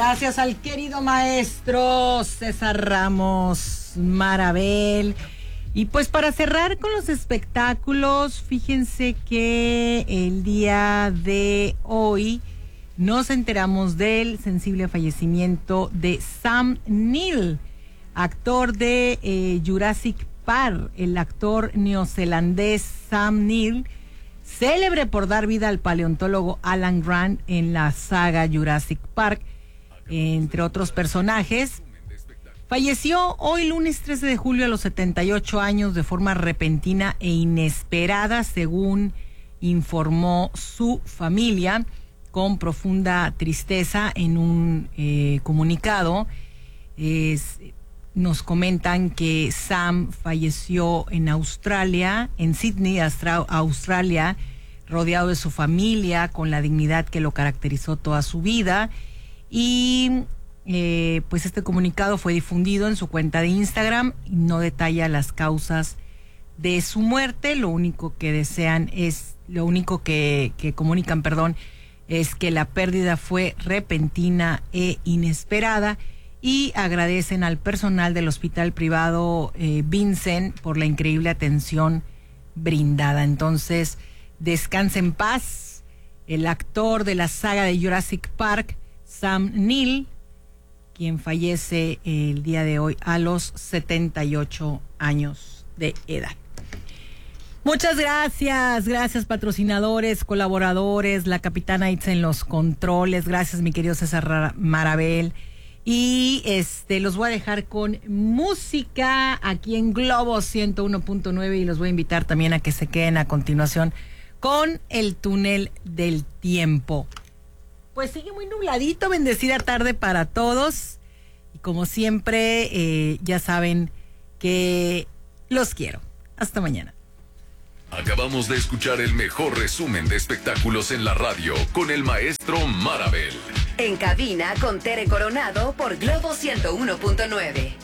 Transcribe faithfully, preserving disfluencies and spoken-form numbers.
Gracias al querido maestro César Ramos Marabel. Y pues para cerrar con los espectáculos, fíjense que el día de hoy nos enteramos del sensible fallecimiento de Sam Neill, actor de eh, Jurassic Park. El actor neozelandés Sam Neill, célebre por dar vida al paleontólogo Alan Grant en la saga Jurassic Park, entre otros personajes, falleció hoy lunes trece de julio a los setenta y ocho años de forma repentina e inesperada, según informó su familia con profunda tristeza en un eh, comunicado. Es, nos comentan que Sam falleció en Australia, en Sydney, Austra- Australia, rodeado de su familia, con la dignidad que lo caracterizó toda su vida. Y eh, pues este comunicado fue difundido en su cuenta de Instagram y no detalla las causas de su muerte. Lo único que desean es, lo único que, que comunican, perdón, es que la pérdida fue repentina e inesperada, y agradecen al personal del hospital privado eh, Vincent por la increíble atención brindada. Entonces, descanse en paz el actor de la saga de Jurassic Park, Sam Neill, quien fallece el día de hoy a los setenta y ocho años de edad. Muchas gracias, gracias patrocinadores, colaboradores, la Capitana Itza en los controles, gracias mi querido César Marabel. Y este los voy a dejar con música aquí en Globo ciento uno punto nueve y los voy a invitar también a que se queden a continuación con El Túnel del Tiempo. Pues sigue muy nubladito, bendecida tarde para todos. Y como siempre, eh, ya saben que los quiero. Hasta mañana. Acabamos de escuchar el mejor resumen de espectáculos en la radio con el maestro Marabel. En cabina con Tere Coronado por Globo ciento uno punto nueve.